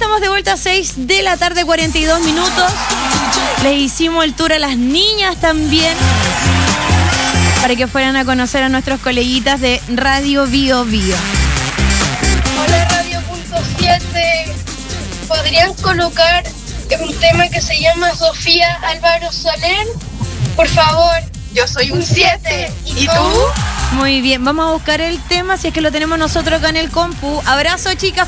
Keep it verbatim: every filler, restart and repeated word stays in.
estamos de vuelta a seis de la tarde, cuarenta y dos minutos. Les hicimos el tour a las niñas también, para que fueran a conocer a nuestros coleguitas de Radio Bio Bio. Hola, Radio Punto siete. ¿Podrían colocar un tema que se llama Sofía Álvaro Soler? Por favor. Yo soy un siete. ¿Y, ¿Y tú? tú? Muy bien, vamos a buscar el tema si es que lo tenemos nosotros acá en el compu. Abrazo, chicas.